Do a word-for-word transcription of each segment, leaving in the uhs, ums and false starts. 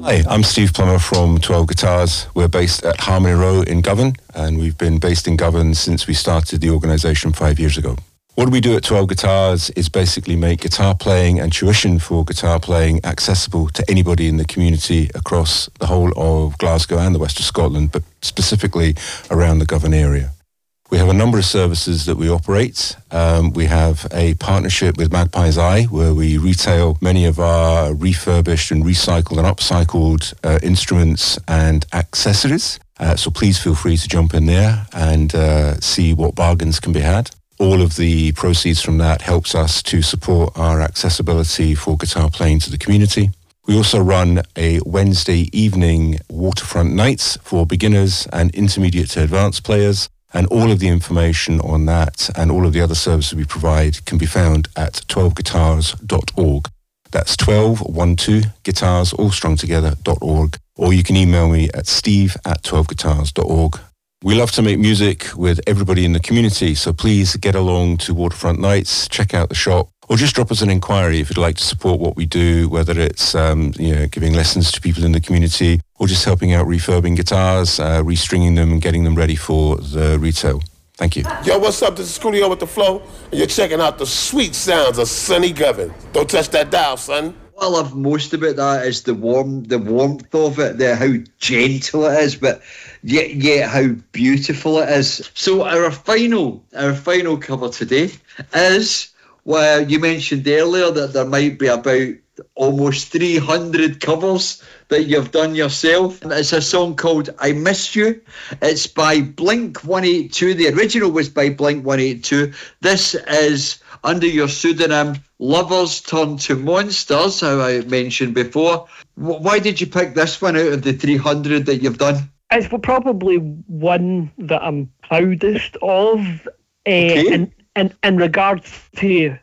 Hi, I'm Steve Plummer from twelve Guitars. We're based at Harmony Row in Govan, and we've been based in Govan since we started the organisation five years ago. What we do at twelve Guitars is basically make guitar playing and tuition for guitar playing accessible to anybody in the community across the whole of Glasgow and the west of Scotland, but specifically around the Govan area. We have a number of services that we operate. Um, we have a partnership with Magpie's Eye, where we retail many of our refurbished and recycled and upcycled uh, instruments and accessories. Uh, so please feel free to jump in there and uh, see what bargains can be had. All of the proceeds from that helps us to support our accessibility for guitar playing to the community. We also run a Wednesday evening waterfront nights for beginners and intermediate to advanced players. And all of the information on that and all of the other services we provide can be found at twelve guitars dot org. That's twelve, one, two, guitars, all strung together, dot org. Or you can email me at steve at twelve guitars dot org. We love to make music with everybody in the community, so please get along to Waterfront Nights, check out the shop, or just drop us an inquiry if you'd like to support what we do, whether it's um, you know, giving lessons to people in the community or just helping out refurbing guitars, uh, restringing them and getting them ready for the retail. Thank you. Yo, what's up? This is Coolio with The Flow, and you're checking out the sweet sounds of Sonny Govan. Don't touch that dial, son. What I love most about that is the warm, the warmth of it, the how gentle it is, but yet, yet how beautiful it is. So our final, our final cover today is, well, you mentioned earlier that there might be about almost three hundred covers that you've done yourself. It's a song called I Miss You. It's by Blink one eighty-two. The original was by Blink one eighty-two. This is under your pseudonym Lovers Turn to Monsters, how I mentioned before. Why did you pick this one out of the three hundred that you've done? It's probably one that I'm proudest of. Uh, okay. in, in, in regards to,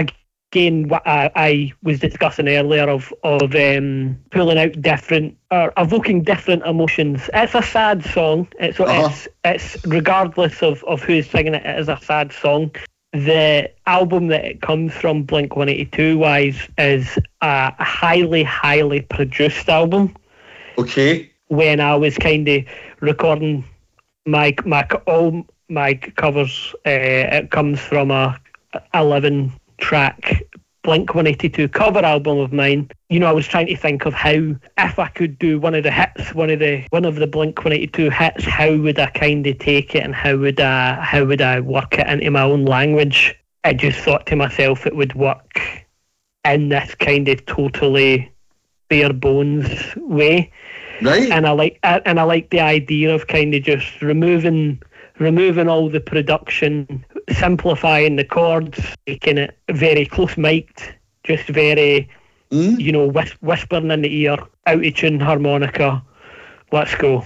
again, what I, I was discussing earlier of, of um, pulling out different, or evoking different emotions. It's a sad song. It's, uh-huh. it's, it's regardless of, of who's singing it, it is a sad song. The album that it comes from, Blink one eighty-two wise, is a highly, highly produced album. Okay. When I was kind of recording my my all my covers, uh, it comes from a eleven track Blink one eighty-two cover album of mine. You know, I was trying to think of how, if I could do one of the hits, one of the one of the Blink one eighty-two hits, how would I kind of take it and how would I how would I work it into my own language? I just thought to myself it would work in this kind of totally bare bones way. Right. And I like and I like the idea of kind of just removing removing all the production, simplifying the chords, making it very close mic'd, just very, mm. you know, whis- whispering in the ear, out of tune harmonica. Let's go.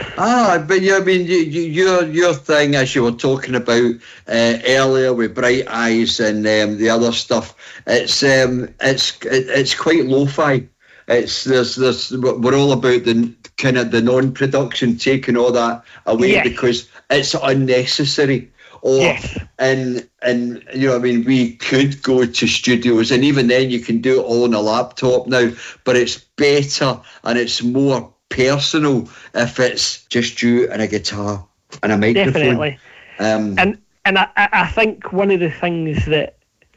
Ah, but yeah, I mean, you, you, your your thing, as you were talking about uh, earlier with Bright Eyes and um, the other stuff, it's um, it's it, it's quite lo-fi. It's there's there's we're all about the kind of the non-production, taking all that away, yes. because it's unnecessary. Or yes. and and you know, I mean, we could go to studios, and even then you can do it all on a laptop now. But it's better and it's more personal if it's just you and a guitar and a microphone. Definitely. Um, and and I I think one of the things that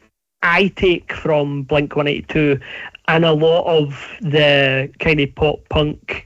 I take from Blink one eighty-two and a lot of the kind of pop punk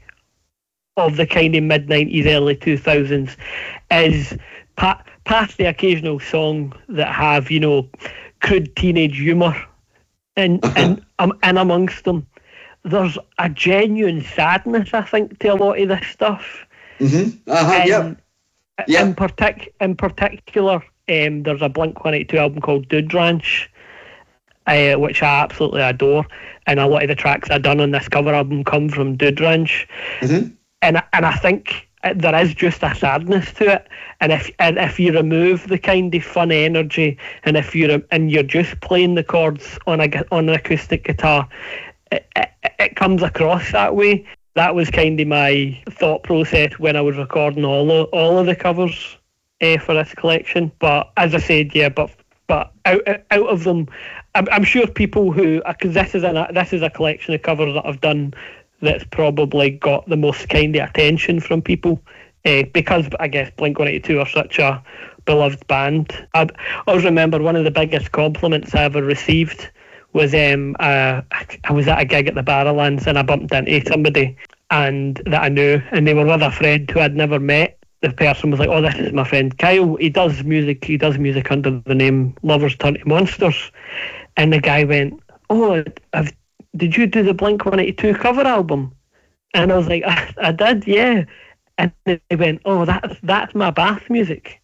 of the kind of mid nineties, early two thousands is pa- past the occasional song that have, you know, crude teenage humour and and um, and amongst them, there's a genuine sadness, I think, to a lot of this stuff. Mm-hmm. Uh-huh, um, yep. Yep. In, partic- in particular, um, there's a Blink one eighty-two album called Dude Ranch, uh, which I absolutely adore, and a lot of the tracks I've done on this cover album come from Dude Ranch. Mm-hmm. And and I think there is just a sadness to it, and if and if you remove the kind of fun energy, and if you're and you're just playing the chords on a on an acoustic guitar, it, it, it comes across that way. That was kind of my thought process when I was recording all of, all of the covers uh, for this collection. But as I said, yeah, but but out out of them, I'm, I'm sure people who, because this is a this is a collection of covers that I've done that's probably got the most kind of attention from people, uh, because I guess Blink one eighty-two are such a beloved band. I always remember one of the biggest compliments I ever received was um, uh, I was at a gig at the Barrowlands and I bumped into somebody and that I knew, and they were with a friend who I'd never met. The person was like, "Oh, this is my friend Kyle. He does music. He does music under the name Lovers Turn to Monsters." And the guy went, "Oh, I've, did you do the Blink one eighty-two cover album?" And I was like, I, I did, yeah. And they went, "Oh, that's that's my bath music."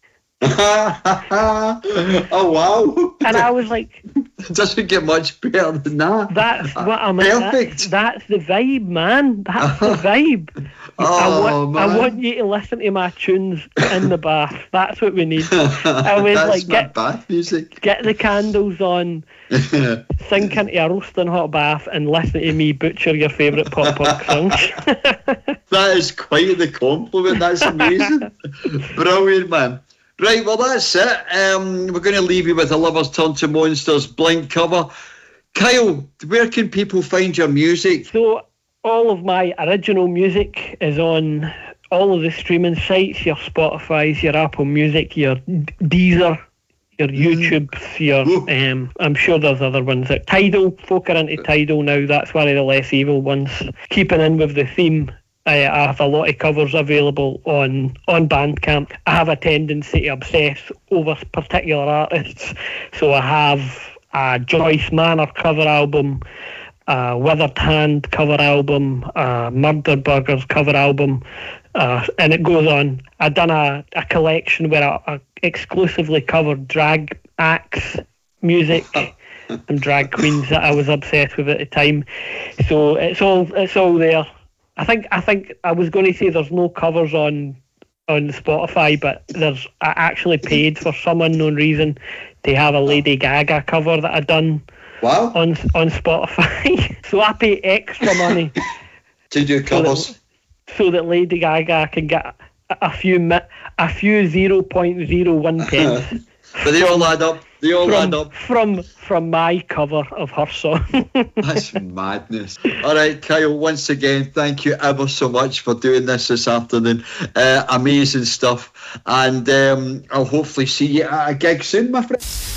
Oh wow! And I was like, it doesn't get much better than that. That's what I'm like. That's, that's the vibe, man. That's the vibe. Oh, I, want, man. I want you to listen to my tunes in the bath. That's what we need. I was that's like, my get bath music. Get the candles on, sink into a roasting hot bath, and listen to me butcher your favourite pop punk songs. That is quite the compliment. That's amazing. Brilliant, man. Right, well, that's it. Um, we're going to leave you with a Lovers Turn to Monsters Blink cover. Kyle, where can people find your music? So, all of my original music is on all of the streaming sites, your Spotify's, your Apple Music, your Deezer, your YouTube, mm. your, um, I'm sure there's other ones. Like Tidal, folk are into Tidal now, that's one of the less evil ones. Keeping in with the theme, I, I have a lot of covers available on, on Bandcamp. I have a tendency to obsess over particular artists, so I have a Joyce Manor cover album, a Withered Hand cover album, a Murder Burgers cover album, uh, and it goes on. I've done a, a collection where I, I exclusively covered drag acts, music, and drag queens that I was obsessed with at the time. So it's all it's all there. I think I think I was going to say there's no covers on on Spotify, but there's I actually paid for some unknown reason to have a Lady Gaga cover that I done. Wow. On on Spotify. So I pay extra money to do covers, so that, so that Lady Gaga can get a, a few a few zero point zero one pence. But they all add up. They all from, add up. From from my cover of her song. That's madness. All right, Kyle, once again, thank you ever so much for doing this this afternoon. Uh, amazing stuff. And um, I'll hopefully see you at a gig soon, my friend.